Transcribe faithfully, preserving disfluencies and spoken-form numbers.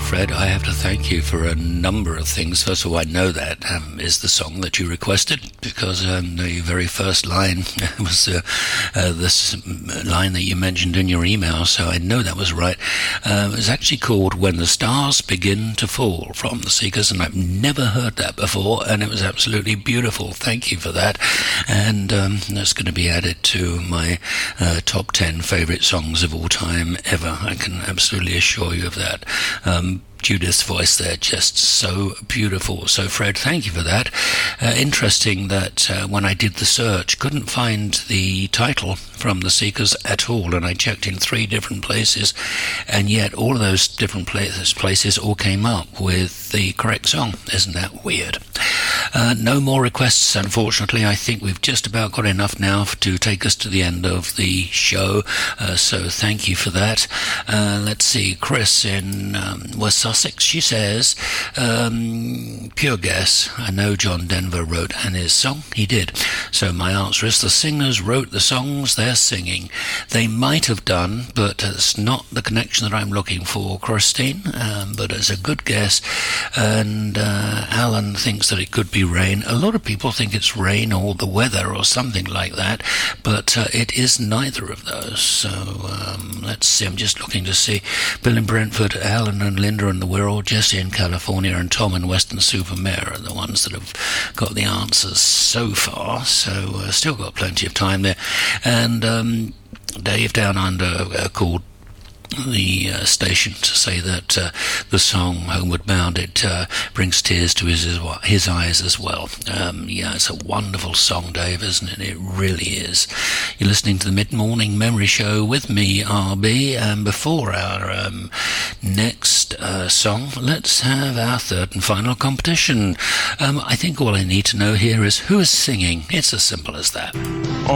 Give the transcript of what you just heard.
Fred, I have to thank you for a number of things. First of all, I know that um, is the song that you requested, because um, the very first line was uh, uh, this line that you mentioned in your email, so I know that was right. Uh, it's actually called When the Stars Begin to Fall from the Seekers, and I've never heard that before, and it was absolutely beautiful. Thank you for that. And um, that's going to be added to my uh, top ten favourite songs of all time ever. I can absolutely assure you of that. Um, Judith's voice there, just so beautiful. So Fred, thank you for that. Uh, interesting that uh, when I did the search, couldn't find the title from the Seekers at all, and I checked in three different places, and yet all of those different places places all came up with the correct song. Isn't that weird? Uh, no more requests, unfortunately. I think we've just about got enough now to take us to the end of the show, uh, so thank you for that. Uh, let's see, Chris in um, West Sussex, she says, um, pure guess, I know John Denver wrote Annie's song. He did. So my answer is the singers wrote the songs they're singing. They might have done, but it's not the connection that I'm looking for, Christine, um, but it's a good guess. And uh, Alan thinks that it could be rain. A lot of people think it's rain or the weather or something like that, but uh, it is neither of those. So um, let's see, I'm just looking to see. Bill in Brentford, Alan and Linda in the Wirral, Jesse in California, and Tom in Western Supermare are the ones that have got the answers so far, so uh, still got plenty of time there. And um, Dave down under uh, called the uh, station to say that uh, the song Homeward Bound, it uh, brings tears to his his eyes as well. Um, yeah, it's a wonderful song, Dave, isn't it? It really is. You're listening to the Mid-Morning Memory Show with me, R B, and before our um, next uh, song, let's have our third and final competition. Um, I think all I need to know here is who is singing. It's as simple as that.